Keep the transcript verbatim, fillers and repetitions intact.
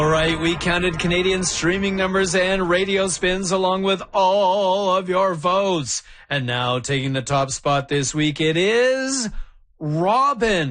All right, we counted Canadian streaming numbers and radio spins along with all of your votes. And now taking the top spot this week, it is Robin.